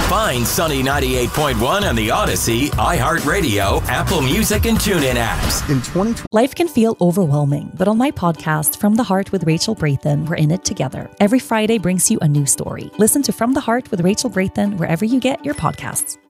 Find Sunny 98.1 on the Odyssey, iHeartRadio, Apple Music, and TuneIn apps. In 2020, Life can feel overwhelming, but on my podcast, From the Heart with Rachel Brathen, we're in it together. Every Friday brings you a new story. Listen to From the Heart with Rachel Brathen wherever you get your podcasts.